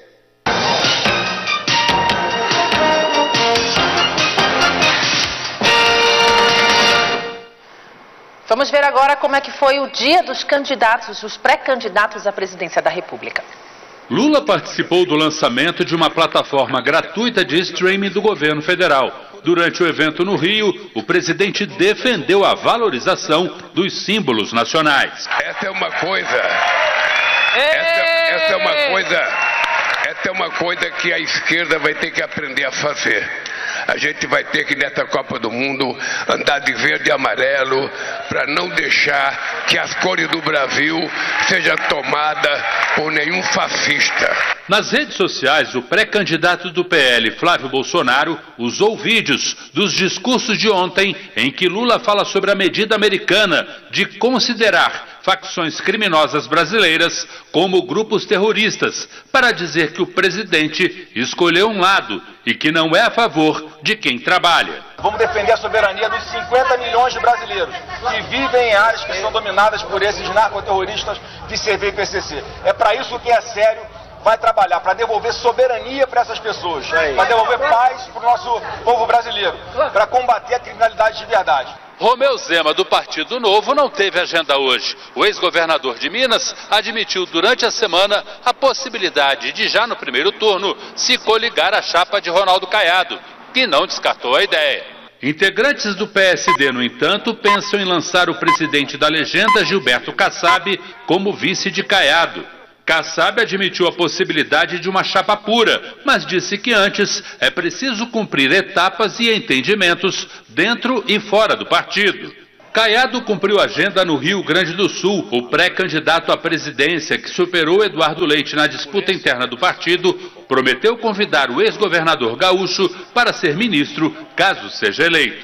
Vamos ver agora como é que foi o dia dos candidatos, os pré-candidatos à presidência da República. Lula participou do lançamento de uma plataforma gratuita de streaming do governo federal. Durante o evento no Rio, o presidente defendeu a valorização dos símbolos nacionais. Essa é uma coisa... Essa... essa é uma coisa, essa é uma coisa que a esquerda vai ter que aprender a fazer. A gente vai ter que, nessa Copa do Mundo, andar de verde e amarelo para não deixar que as cores do Brasil sejam tomadas por nenhum fascista. Nas redes sociais, o pré-candidato do P L, Flávio Bolsonaro, usou vídeos dos discursos de ontem em que Lula fala sobre a medida americana de considerar facções criminosas brasileiras como grupos terroristas, para dizer que o presidente escolheu um lado e que não é a favor de quem trabalha. Vamos defender a soberania dos cinquenta milhões de brasileiros que vivem em áreas que são dominadas por esses narcoterroristas de C V e P C C. É para isso que é sério vai trabalhar, para devolver soberania para essas pessoas, para devolver paz para o nosso povo brasileiro, para combater a criminalidade de verdade. Romeu Zema, do Partido Novo, não teve agenda hoje. O ex-governador de Minas admitiu durante a semana a possibilidade de, já no primeiro turno, se coligar à chapa de Ronaldo Caiado, que não descartou a ideia. Integrantes do P S D, no entanto, pensam em lançar o presidente da legenda, Gilberto Kassab, como vice de Caiado. Kassab admitiu a possibilidade de uma chapa pura, mas disse que antes é preciso cumprir etapas e entendimentos dentro e fora do partido. Caiado cumpriu agenda no Rio Grande do Sul. O pré-candidato à presidência, que superou Eduardo Leite na disputa interna do partido, prometeu convidar o ex-governador gaúcho para ser ministro, caso seja eleito.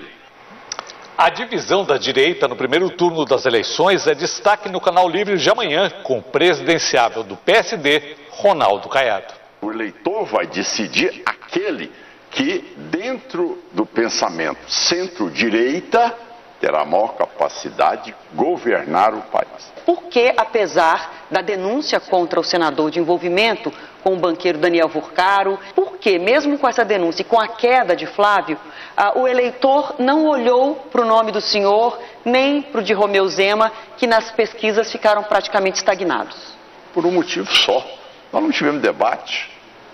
A divisão da direita no primeiro turno das eleições é destaque no Canal Livre de amanhã, com o presidenciável do P S D, Ronaldo Caiado. O eleitor vai decidir aquele que, dentro do pensamento centro-direita, terá a maior capacidade de governar o país. Porque, apesar da denúncia contra o senador de envolvimento com o banqueiro Daniel Furcaro, porque, mesmo com essa denúncia e com a queda de Flávio, ah, o eleitor não olhou para o nome do senhor, nem para o de Romeu Zema, que nas pesquisas ficaram praticamente estagnados? Por um motivo só. Nós não tivemos debate.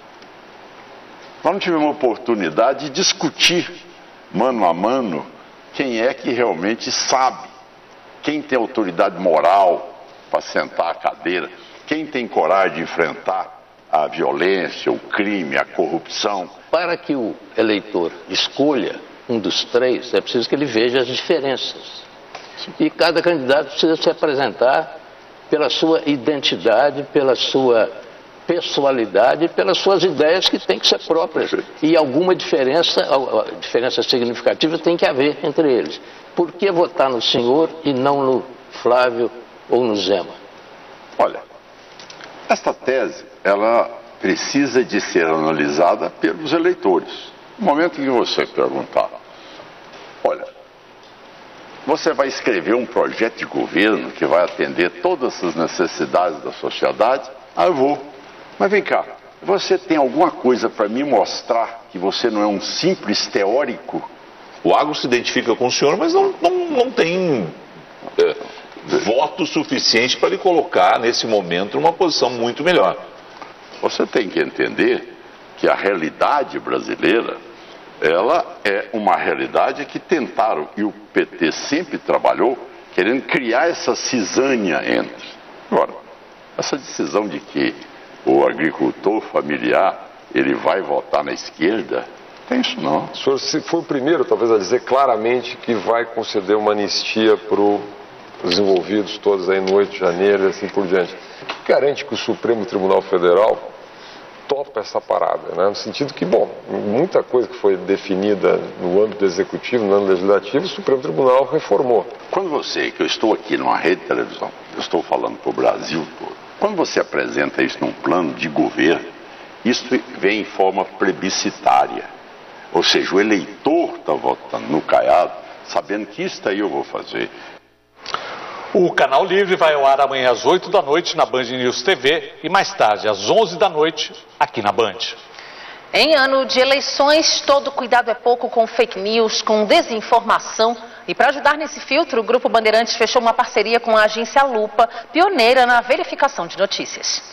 Nós não tivemos oportunidade de discutir, mano a mano, quem é que realmente sabe, quem tem autoridade moral para sentar a cadeira, quem tem coragem de enfrentar a violência, o crime, a corrupção. Para que o eleitor escolha um dos três, é preciso que ele veja as diferenças. E cada candidato precisa se apresentar pela sua identidade, pela sua pessoalidade, pelas suas ideias que têm que ser próprias. E alguma diferença, diferença significativa tem que haver entre eles. Por que votar no senhor e não no Flávio ou no Zema? Olha, esta tese, ela precisa de ser analisada pelos eleitores. No momento em que você perguntar, olha, você vai escrever um projeto de governo que vai atender todas as necessidades da sociedade? Ah, eu vou. Mas vem cá, você tem alguma coisa para me mostrar que você não é um simples teórico? O Agro se identifica com o senhor, mas não, não, não tem é, voto suficiente para lhe colocar, nesse momento, numa posição muito melhor. Você tem que entender que a realidade brasileira, ela é uma realidade que tentaram, e o P T sempre trabalhou, querendo criar essa cisânia entre. Agora, essa decisão de que o agricultor familiar, ele vai votar na esquerda, tem isso não. O senhor se for o primeiro, talvez, a dizer claramente que vai conceder uma anistia para os envolvidos todos aí no oito de janeiro e assim por diante. O que garante que o Supremo Tribunal Federal topa essa parada, né? No sentido que, bom, muita coisa que foi definida no âmbito executivo, no âmbito legislativo, o Supremo Tribunal reformou. Quando você, que eu estou aqui numa rede de televisão, eu estou falando para o Brasil todo, quando você apresenta isso num plano de governo, isso vem em forma plebiscitária. Ou seja, o eleitor está votando no Caiado, sabendo que isso aí eu vou fazer. O Canal Livre vai ao ar amanhã às oito da noite na Band News T V e mais tarde às onze da noite aqui na Band. Em ano de eleições, todo cuidado é pouco com fake news, com desinformação. E para ajudar nesse filtro, o Grupo Bandeirantes fechou uma parceria com a agência Lupa, pioneira na verificação de notícias.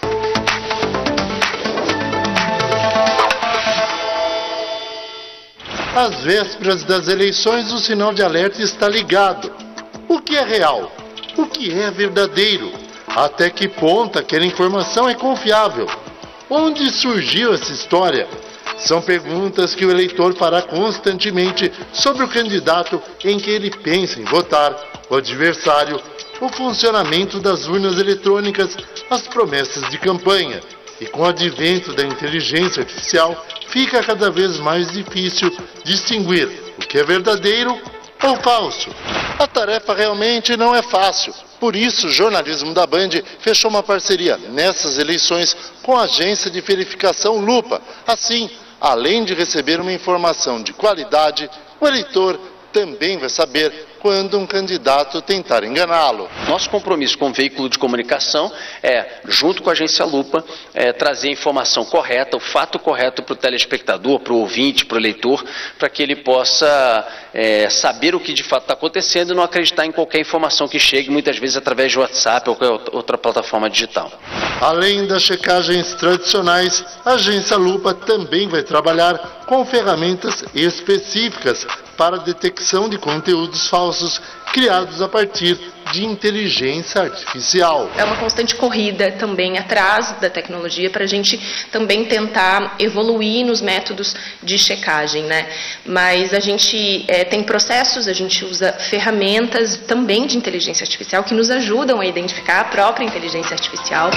Às vésperas das eleições, o sinal de alerta está ligado. O que é real? O que é verdadeiro? Até que ponto aquela informação é confiável? Onde surgiu essa história? São perguntas que o eleitor fará constantemente sobre o candidato em que ele pensa em votar, o adversário, o funcionamento das urnas eletrônicas, as promessas de campanha. E com o advento da inteligência artificial, fica cada vez mais difícil distinguir o que é verdadeiro ou falso. A tarefa realmente não é fácil. Por isso, o jornalismo da Band fechou uma parceria nessas eleições com a agência de verificação Lupa. Assim, além de receber uma informação de qualidade, o eleitor também vai saber quando um candidato tentar enganá-lo. Nosso compromisso com o veículo de comunicação é, junto com a agência Lupa, é, trazer a informação correta, o fato correto para o telespectador, para o ouvinte, para o eleitor, para que ele possa é, saber o que de fato está acontecendo e não acreditar em qualquer informação que chegue, muitas vezes através de WhatsApp ou qualquer outra plataforma digital. Além das checagens tradicionais, a agência Lupa também vai trabalhar com ferramentas específicas para a detecção de conteúdos falsos criados a partir de inteligência artificial. É uma constante corrida também atrás da tecnologia para a gente também tentar evoluir nos métodos de checagem, né? Mas a gente é, tem processos, a gente usa ferramentas também de inteligência artificial que nos ajudam a identificar a própria inteligência artificial.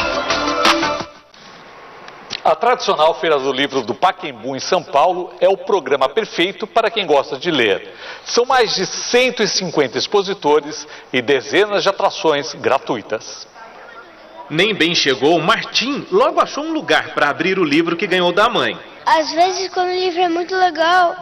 A tradicional Feira do Livro do Pacaembu, em São Paulo, é o programa perfeito para quem gosta de ler. São mais de cento e cinquenta expositores e dezenas de atrações gratuitas. Nem bem chegou, Martim logo achou um lugar para abrir o livro que ganhou da mãe. Às vezes, quando o livro é muito legal,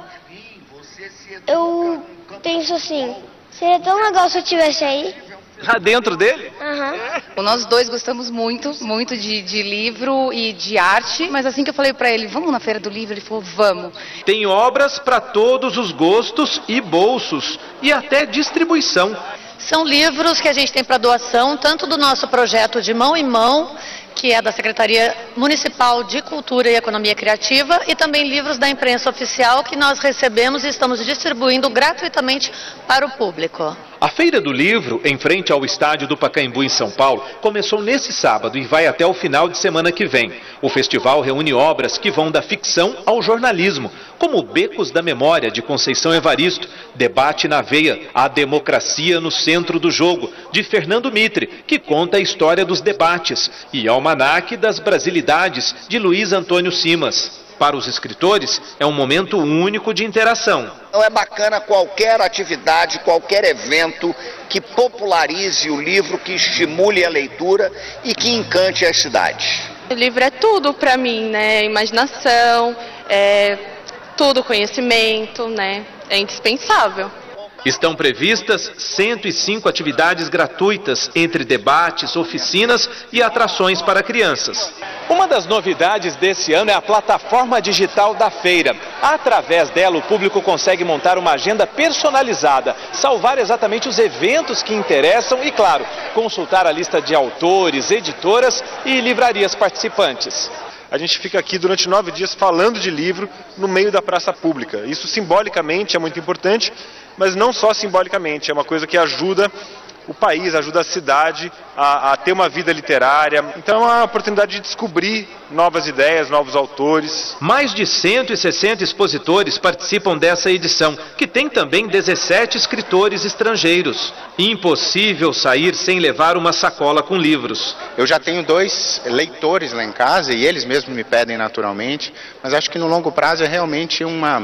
eu penso assim, seria tão legal se eu estivesse aí. Já dentro dele? Uhum. Nós dois gostamos muito, muito de, de livro e de arte, mas assim que eu falei pra ele, vamos na Feira do Livro, ele falou, vamos. Tem obras para todos os gostos e bolsos, e até distribuição. São livros que a gente tem para doação, tanto do nosso projeto de Mão em Mão, que é da Secretaria Municipal de Cultura e Economia Criativa, e também livros da imprensa oficial que nós recebemos e estamos distribuindo gratuitamente para o público. A Feira do Livro, em frente ao estádio do Pacaembu em São Paulo, começou nesse sábado e vai até o final de semana que vem. O festival reúne obras que vão da ficção ao jornalismo, como Becos da Memória, de Conceição Evaristo, Debate na Veia, A Democracia no Centro do Jogo, de Fernando Mitre, que conta a história dos debates, e Almanaque das Brasilidades, de Luiz Antônio Simas. Para os escritores, é um momento único de interação. Então é bacana qualquer atividade, qualquer evento que popularize o livro, que estimule a leitura e que encante as cidades. O livro é tudo para mim, né? Imaginação, é tudo conhecimento, né? É indispensável. Estão previstas cento e cinco atividades gratuitas, entre debates, oficinas e atrações para crianças. Uma das novidades desse ano é a plataforma digital da feira. Através dela, o público consegue montar uma agenda personalizada, salvar exatamente os eventos que interessam e, claro, consultar a lista de autores, editoras e livrarias participantes. A gente fica aqui durante nove dias falando de livro no meio da praça pública. Isso simbolicamente é muito importante, mas não só simbolicamente, é uma coisa que ajuda o país, ajuda a cidade a, a ter uma vida literária. Então é uma oportunidade de descobrir novas ideias, novos autores. Mais de cento e sessenta expositores participam dessa edição, que tem também dezessete escritores estrangeiros. Impossível sair sem levar uma sacola com livros. Eu já tenho dois leitores lá em casa e eles mesmos me pedem naturalmente, mas acho que no longo prazo é realmente uma,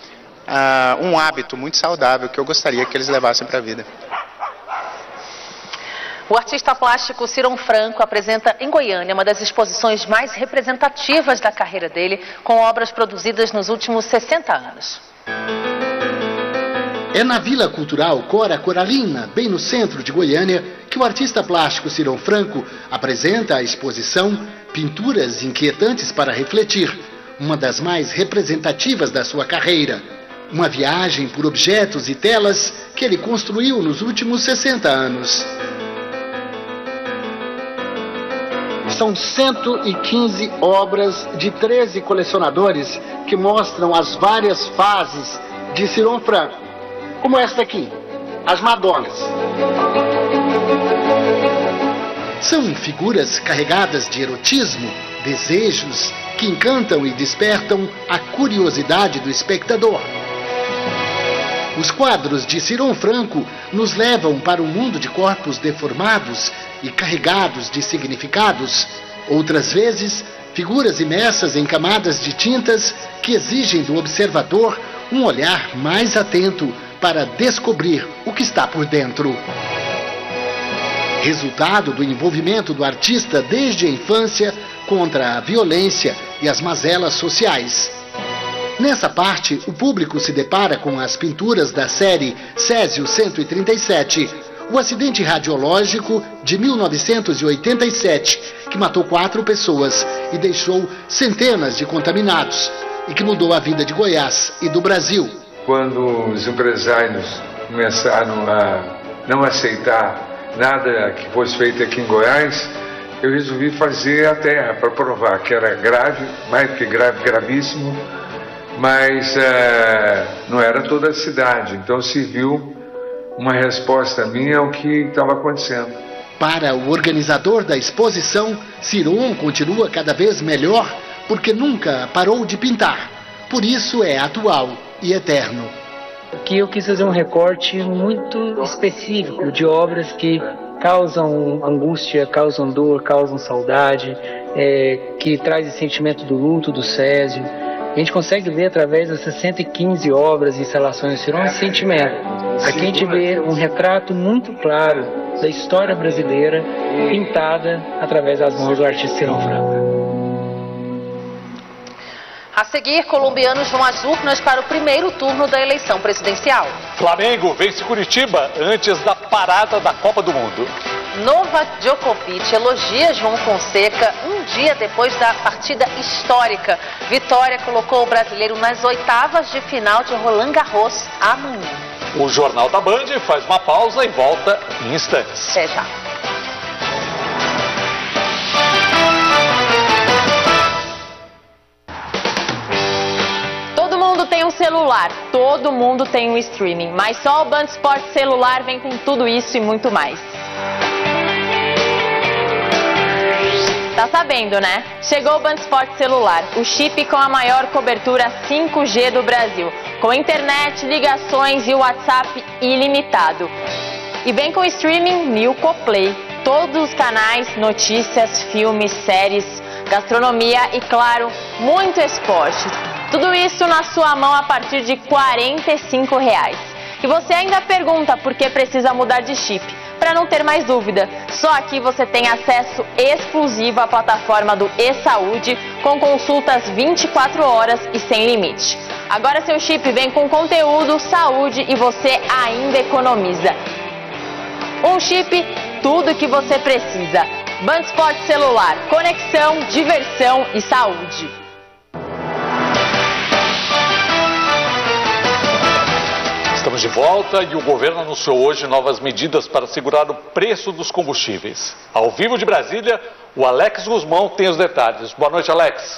uh, um hábito muito saudável que eu gostaria que eles levassem para a vida. O artista plástico Ciron Franco apresenta em Goiânia uma das exposições mais representativas da carreira dele, com obras produzidas nos últimos sessenta anos. É na Vila Cultural Cora Coralina, bem no centro de Goiânia, que o artista plástico Ciron Franco apresenta a exposição Pinturas Inquietantes para Refletir, uma das mais representativas da sua carreira. Uma viagem por objetos e telas que ele construiu nos últimos sessenta anos. São cento e quinze obras de treze colecionadores que mostram as várias fases de Ciron Franco, como esta aqui, as Madonas. São figuras carregadas de erotismo, desejos, que encantam e despertam a curiosidade do espectador. Os quadros de Ciron Franco nos levam para um mundo de corpos deformados e carregados de significados. Outras vezes, figuras imersas em camadas de tintas que exigem do observador um olhar mais atento para descobrir o que está por dentro. Resultado do envolvimento do artista desde a infância contra a violência e as mazelas sociais. Nessa parte, o público se depara com as pinturas da série Césio cento e trinta e sete, o acidente radiológico de mil novecentos e oitenta e sete, que matou quatro pessoas e deixou centenas de contaminados, e que mudou a vida de Goiás e do Brasil. Quando os empresários começaram a não aceitar nada que fosse feito aqui em Goiás, eu resolvi fazer a terra para provar que era grave, mais que grave, gravíssimo, mas é, não era toda a cidade, então serviu uma resposta minha ao que estava acontecendo. Para o organizador da exposição, Ciron continua cada vez melhor porque nunca parou de pintar. Por isso é atual e eterno. Aqui eu quis fazer um recorte muito específico de obras que causam angústia, causam dor, causam saudade, é, que traz esse sentimento do luto do Césio. A gente consegue ver através dessas cento e quinze obras e instalações de Ciron esse sentimento. Aqui a gente vê um retrato muito claro da história brasileira pintada através das mãos do artista Ciron Franco. A seguir, colombianos vão às urnas para o primeiro turno da eleição presidencial. Flamengo vence Curitiba antes da parada da Copa do Mundo. Novak Djokovic elogia João Fonseca um dia depois da partida histórica. Vitória colocou o brasileiro nas oitavas de final de Roland Garros amanhã. O Jornal da Band faz uma pausa e volta em instantes. Até já. Todo mundo tem um celular, todo mundo tem um streaming, mas só o Band Esportes Celular vem com tudo isso e muito mais. Tá sabendo, né? Chegou o Band Esportes Celular, o chip com a maior cobertura cinco G do Brasil, com internet, ligações e WhatsApp ilimitado. E vem com streaming Nilco Play, todos os canais, notícias, filmes, séries, gastronomia e, claro, muito esporte. Tudo isso na sua mão a partir de quarenta e cinco reais. E você ainda pergunta por que precisa mudar de chip. Para não ter mais dúvida, só aqui você tem acesso exclusivo à plataforma do e-Saúde, com consultas vinte e quatro horas e sem limite. Agora seu chip vem com conteúdo, saúde e você ainda economiza. Um chip, tudo o que você precisa. Band Esportes Celular, conexão, diversão e saúde. Estamos de volta e o governo anunciou hoje novas medidas para segurar o preço dos combustíveis. Ao vivo de Brasília, o Alex Guzmão tem os detalhes. Boa noite, Alex.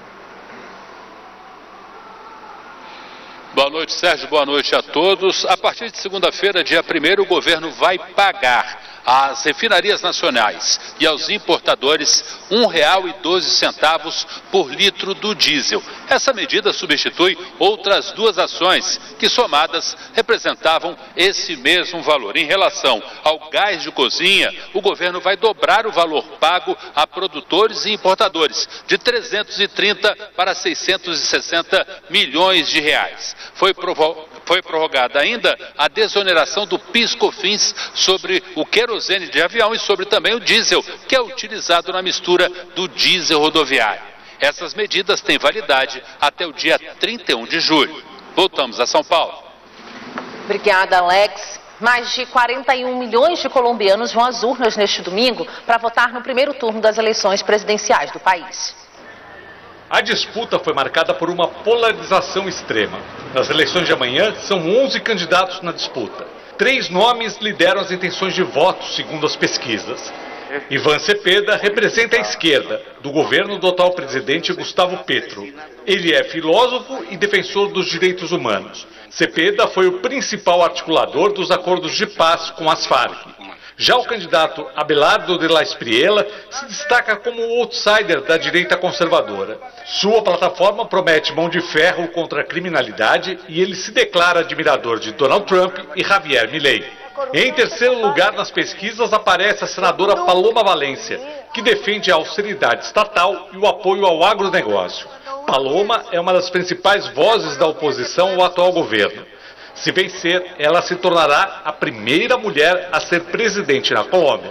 Boa noite, Sérgio. Boa noite a todos. A partir de segunda-feira, dia primeiro, o governo vai pagar às refinarias nacionais e aos importadores um real e doze centavos por litro do diesel. Essa medida substitui outras duas ações que, somadas, representavam esse mesmo valor. Em relação ao gás de cozinha, o governo vai dobrar o valor pago a produtores e importadores, de trezentos e trinta para seiscentos e sessenta milhões de reais. Foi provo- Foi prorrogada ainda a desoneração do PIS/COFINS sobre o querosene de avião e sobre também o diesel, que é utilizado na mistura do diesel rodoviário. Essas medidas têm validade até o dia trinta e um de julho. Voltamos a São Paulo. Obrigada, Alex. Mais de quarenta e um milhões de colombianos vão às urnas neste domingo para votar no primeiro turno das eleições presidenciais do país. A disputa foi marcada por uma polarização extrema. Nas eleições de amanhã, são onze candidatos na disputa. Três nomes lideram as intenções de voto, segundo as pesquisas. Ivan Cepeda representa a esquerda, do governo do atual presidente Gustavo Petro. Ele é filósofo e defensor dos direitos humanos. Cepeda foi o principal articulador dos acordos de paz com as Farc. Já o candidato Abelardo de la Espriella se destaca como o outsider da direita conservadora. Sua plataforma promete mão de ferro contra a criminalidade e ele se declara admirador de Donald Trump e Javier Milei. Em terceiro lugar nas pesquisas aparece a senadora Paloma Valência, que defende a austeridade estatal e o apoio ao agronegócio. Paloma é uma das principais vozes da oposição ao atual governo. Se vencer, ela se tornará a primeira mulher a ser presidente na Colômbia.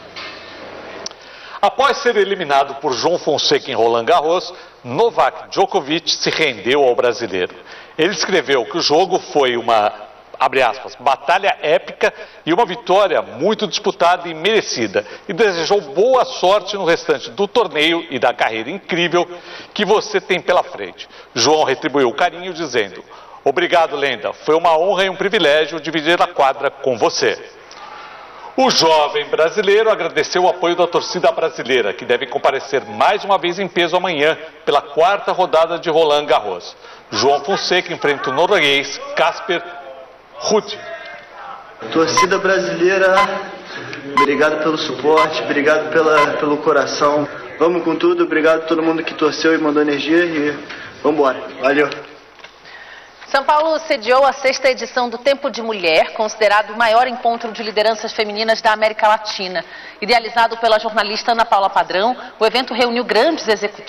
Após ser eliminado por João Fonseca em Roland Garros, Novak Djokovic se rendeu ao brasileiro. Ele escreveu que o jogo foi uma, abre aspas, batalha épica e uma vitória muito disputada e merecida, e desejou boa sorte no restante do torneio e da carreira incrível que você tem pela frente. João retribuiu o carinho dizendo: obrigado, lenda, foi uma honra e um privilégio dividir a quadra com você. O jovem brasileiro agradeceu o apoio da torcida brasileira, que deve comparecer mais uma vez em peso amanhã, pela quarta rodada de Roland Garros. João Fonseca enfrenta o norueguês Casper Ruud. Torcida brasileira, obrigado pelo suporte, obrigado pela, pelo coração. Vamos com tudo, obrigado a todo mundo que torceu e mandou energia e vamos embora. Valeu. São Paulo sediou a sexta edição do Tempo de Mulher, considerado o maior encontro de lideranças femininas da América Latina. Idealizado pela jornalista Ana Paula Padrão, o evento reuniu grandes executivos